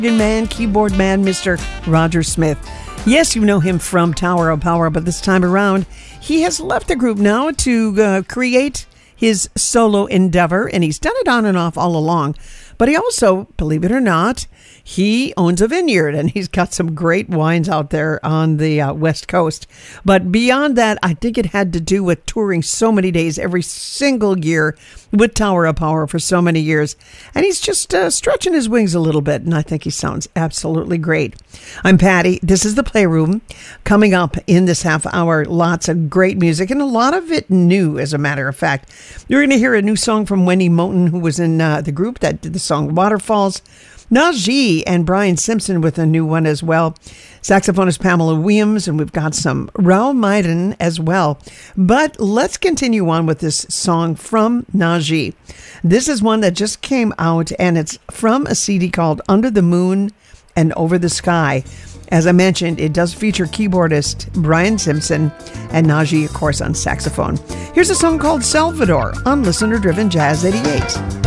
man, keyboard man, Mr. Roger Smith. Yes, you know him from Tower of Power, but this time around, he has left the group now to create his solo endeavor, and he's done it on and off all along. But he also, believe it or not, he owns a vineyard, and he's got some great wines out there on the West Coast. But beyond that, I think it had to do with touring so many days every single year with Tower of Power for so many years. And he's just stretching his wings a little bit, and I think he sounds absolutely great. I'm Patty. This is The Playroom. Coming up in this half hour, lots of great music, and a lot of it new, as a matter of fact. You're going to hear a new song from Wendy Moten, who was in the group that did the song Waterfalls. Najee and Brian Simpson with a new one as well. Saxophonist Pamela Williams, and we've got some Raul Maiden as well. But let's continue on with this song from Najee. This is one that just came out, and it's from a CD called Under the Moon and Over the Sky. As I mentioned, it does feature keyboardist Brian Simpson and Najee, of course, on saxophone. Here's a song called Salvador on Listener Driven Jazz 88.